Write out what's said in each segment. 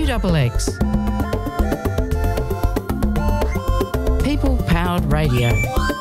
2XX. People Powered Radio.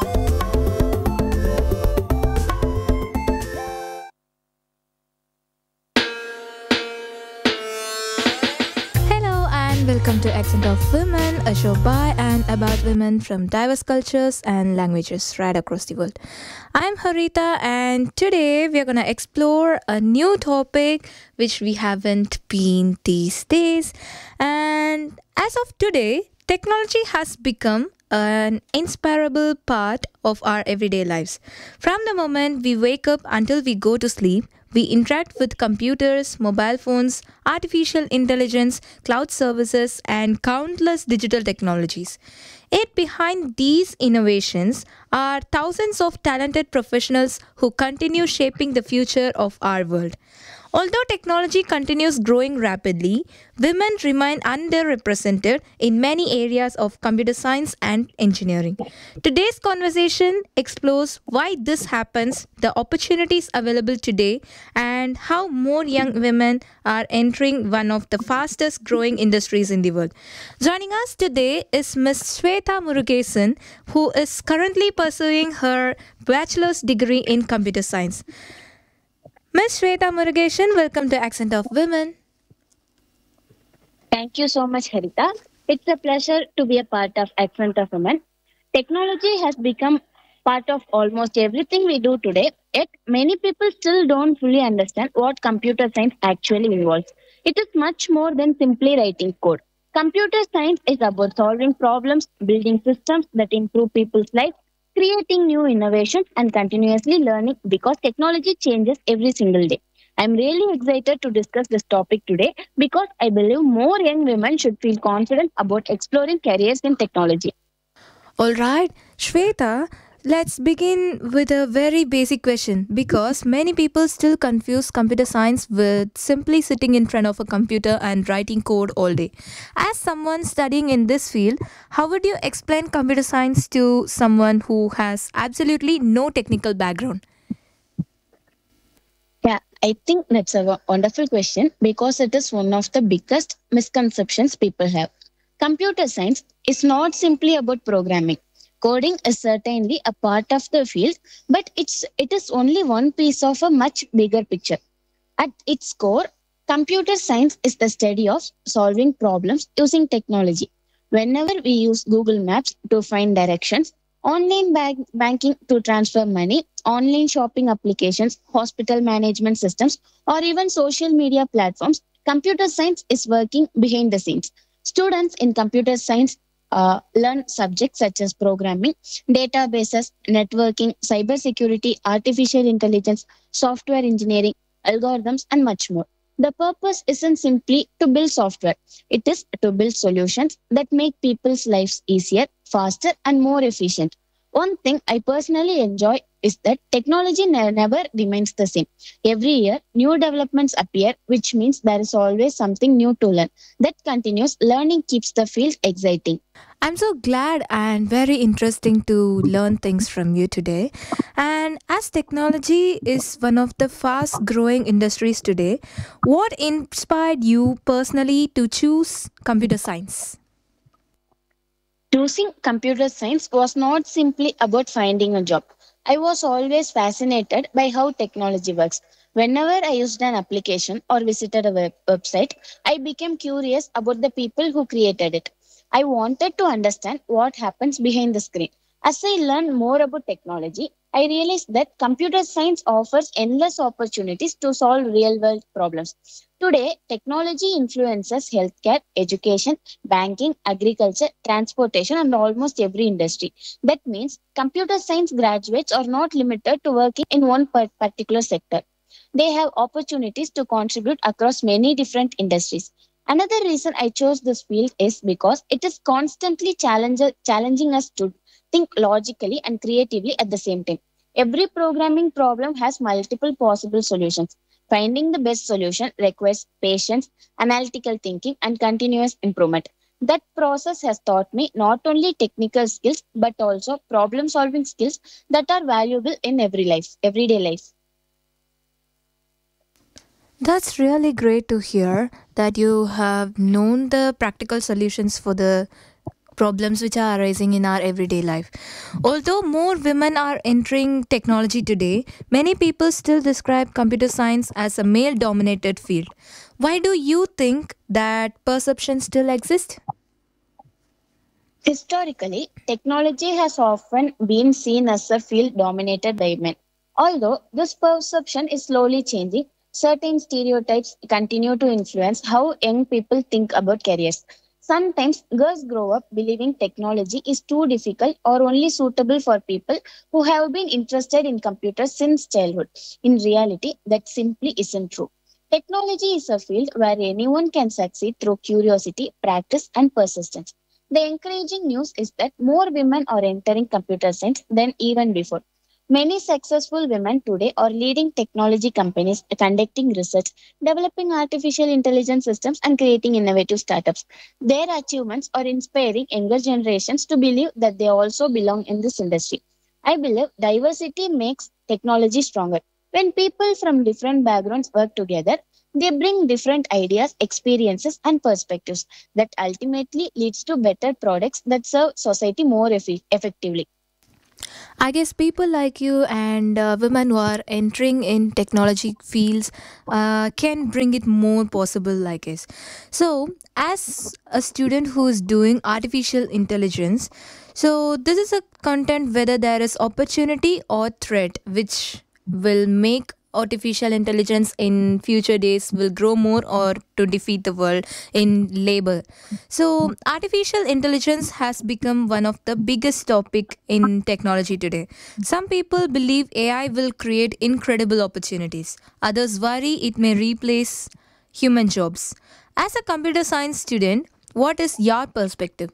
Welcome to Accent of Women, a show by and about women from diverse cultures and languages right across the world. I'm Harita, and today we are going to explore a new topic which we haven't been these days. And as of today, technology has become an inseparable part of our everyday lives. From the moment we wake up until we go to sleep, we interact with computers, mobile phones, artificial intelligence, cloud services, and countless digital technologies. Yet behind these innovations are thousands of talented professionals who continue shaping the future of our world. Although technology continues growing rapidly, women remain underrepresented in many areas of computer science and engineering. Today's conversation explores why this happens, the opportunities available today, and how more young women are entering one of the fastest growing industries in the world. Joining us today is Ms. Shweta Murugesan, who is currently pursuing her bachelor's degree in computer science. Ms. Shweta Murugesan, welcome to Accent of Women. Thank you so much, Harita. It's a pleasure to be a part of Accent of Women. Technology has become part of almost everything we do today, yet many people still don't fully understand what computer science actually involves. It is much more than simply writing code. Computer science is about solving problems, building systems that improve people's lives, creating new innovations, and continuously learning because technology changes every single day. I'm really excited to discuss this topic today because I believe more young women should feel confident about exploring careers in technology. All right, Shweta, let's begin with a very basic question because many people still confuse computer science with simply sitting in front of a computer and writing code all day. As someone studying in this field, how would you explain computer science to someone who has absolutely no technical background? Yeah, I think that's a wonderful question because it is one of the biggest misconceptions people have. Computer science is not simply about programming. Coding is certainly a part of the field, but it is only one piece of a much bigger picture. At its core, computer science is the study of solving problems using technology. Whenever we use Google Maps to find directions, online banking to transfer money, online shopping applications, hospital management systems, or even social media platforms, computer science is working behind the scenes. Students in computer science learn subjects such as programming, databases, networking, cybersecurity, artificial intelligence, software engineering, algorithms, and much more. The purpose isn't simply to build software, it is to build solutions that make people's lives easier, faster, and more efficient. One thing I personally enjoy is that technology never remains the same. Every year, new developments appear, which means there is always something new to learn. That continuous learning keeps the field exciting. I'm so glad and very interesting to learn things from you today. And as technology is one of the fast growing industries today, what inspired you personally to choose computer science? Choosing computer science was not simply about finding a job. I was always fascinated by how technology works. Whenever I used an application or visited a website, I became curious about the people who created it. I wanted to understand what happens behind the screen. As I learned more about technology, I realized that computer science offers endless opportunities to solve real world problems. Today, technology influences healthcare, education, banking, agriculture, transportation, and almost every industry. That means computer science graduates are not limited to working in one particular sector. They have opportunities to contribute across many different industries. Another reason I chose this field is because it is constantly challenging us to think logically and creatively at the same time. Every programming problem has multiple possible solutions. Finding the best solution requires patience, analytical thinking, and continuous improvement. That process has taught me not only technical skills but also problem solving skills that are valuable in everyday life. That's really great to hear that you have known the practical solutions for the problems which are arising in our everyday life. Although more women are entering technology today, many people still describe computer science as a male dominated field. Why do you think that perception still exists? Historically, technology has often been seen as a field dominated by men. Although this perception is slowly changing, certain stereotypes continue to influence how young people think about careers. Sometimes girls grow up believing technology is too difficult or only suitable for people who have been interested in computers since childhood. In reality, that simply isn't true. Technology is a field where anyone can succeed through curiosity, practice, and persistence. The encouraging news is that more women are entering computer science than even before. Many successful women today are leading technology companies, conducting research, developing artificial intelligence systems, and creating innovative startups. Their achievements are inspiring younger generations to believe that they also belong in this industry. I believe diversity makes technology stronger. When people from different backgrounds work together, they bring different ideas, experiences, and perspectives that ultimately leads to better products that serve society more effectively. I guess people like you and women who are entering in technology fields can bring it more possible, I guess. So, as a student who is doing artificial intelligence, so this is a content whether there is opportunity or threat, which will make artificial intelligence in future days will grow more or to defeat the world in labor. So artificial intelligence has become one of the biggest topic in technology today. Some people believe AI will create incredible opportunities. Others worry it may replace human jobs. As a computer science student, what is your perspective?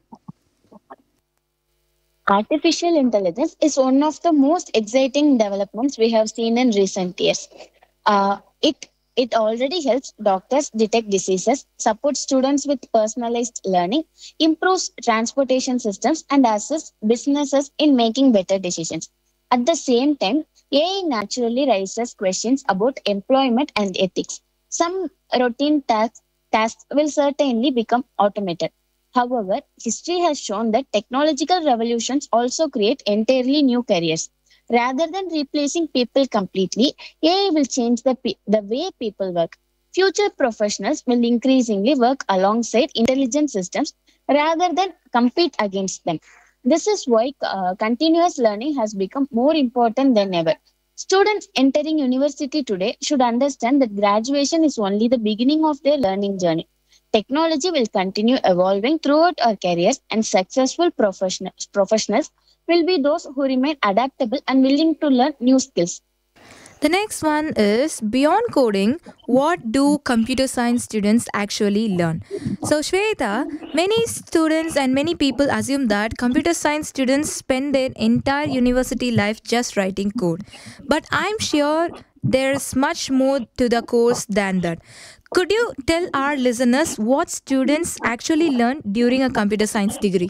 Artificial intelligence is one of the most exciting developments we have seen in recent years. It already helps doctors detect diseases, supports students with personalized learning, improves transportation systems, and assists businesses in making better decisions. At the same time, AI naturally raises questions about employment and ethics. Some routine tasks will certainly become automated. However, history has shown that technological revolutions also create entirely new careers. Rather than replacing people completely, AI will change the way people work. Future professionals will increasingly work alongside intelligent systems rather than compete against them. This is why continuous learning has become more important than ever. Students entering university today should understand that graduation is only the beginning of their learning journey. Technology will continue evolving throughout our careers, and successful professionals will be those who remain adaptable and willing to learn new skills. The next one is beyond coding, what do computer science students actually learn? So, Shweta, many students and many people assume that computer science students spend their entire university life just writing code. But I'm sure there's much more to the course than that. Could you tell our listeners what students actually learn during a computer science degree?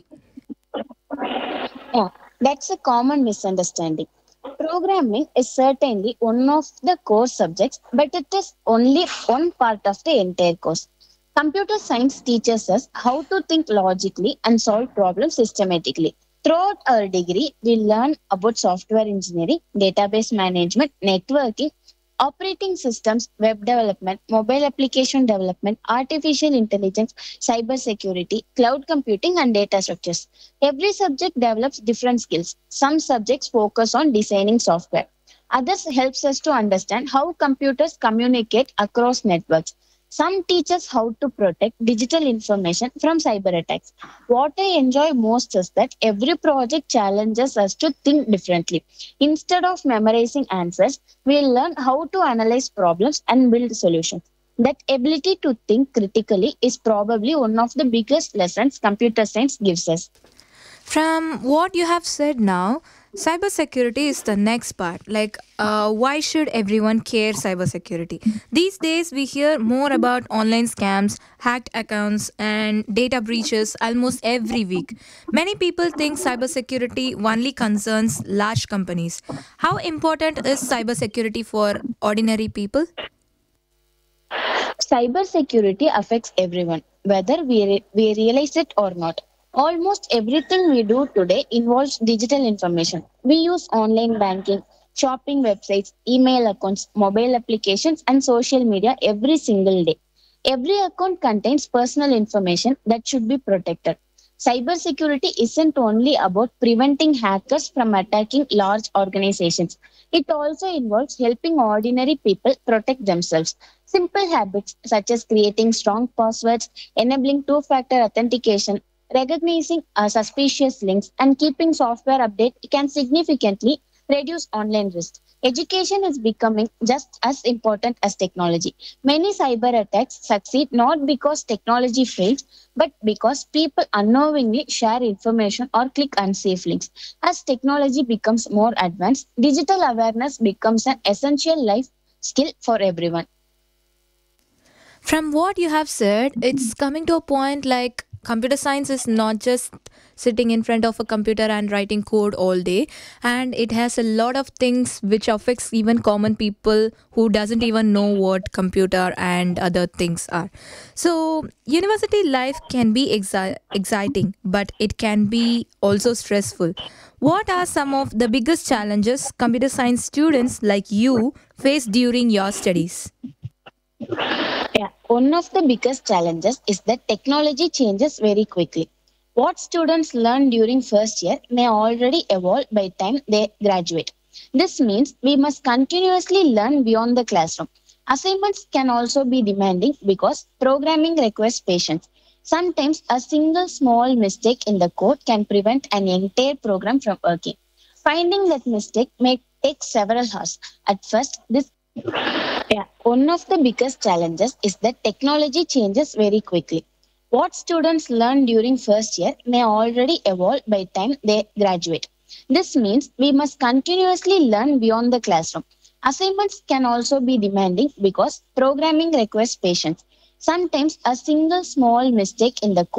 Yeah, that's a common misunderstanding. Programming is certainly one of the core subjects, but it is only one part of the entire course. Computer science teaches us how to think logically and solve problems systematically. Throughout our degree, we learn about software engineering, database management, networking, operating systems, web development, mobile application development, artificial intelligence, cybersecurity, cloud computing, and data structures. Every subject develops different skills. Some subjects focus on designing software. Others helps us to understand how computers communicate across networks. Some teach us how to protect digital information from cyber attacks. What I enjoy most is that every project challenges us to think differently. Instead of memorizing answers, we learn how to analyze problems and build solutions. That ability to think critically is probably one of the biggest lessons computer science gives us. From what you have said now, cybersecurity is the next part. Like, why should everyone care cybersecurity? These days, we hear more about online scams, hacked accounts, and data breaches almost every week. Many people think cybersecurity only concerns large companies. How important is cybersecurity for ordinary people? Cybersecurity affects everyone, whether we realize it or not. Almost everything we do today involves digital information. We use online banking, shopping websites, email accounts, mobile applications, and social media every single day. Every account contains personal information that should be protected. Cybersecurity isn't only about preventing hackers from attacking large organizations. It also involves helping ordinary people protect themselves. Simple habits such as creating strong passwords, enabling two factor authentication, recognizing suspicious links, and keeping software update can significantly reduce online risk. Education is becoming just as important as technology. Many cyber attacks succeed not because technology fails, but because people unknowingly share information or click unsafe links. As technology becomes more advanced, digital awareness becomes an essential life skill for everyone. From what you have said, it's coming to a point like computer science is not just sitting in front of a computer and writing code all day, and it has a lot of things which affects even common people who doesn't even know what computer and other things are. So university life can be exciting, but it can be also stressful. What are some of the biggest challenges computer science students like you face during your studies? Yeah, one of the biggest challenges is that technology changes very quickly. What students learn during first year may already evolve by time they graduate. This means we must continuously learn beyond the classroom. Assignments can also be demanding because programming requires patience. Sometimes a single small mistake in the code can prevent an entire program from working. Finding that mistake may take several hours. At first, this yeah, one of the biggest challenges is that technology changes very quickly. What students learn during first year may already evolve by time they graduate. This means we must continuously learn beyond the classroom. Assignments can also be demanding because programming requires patience. Sometimes a single small mistake in the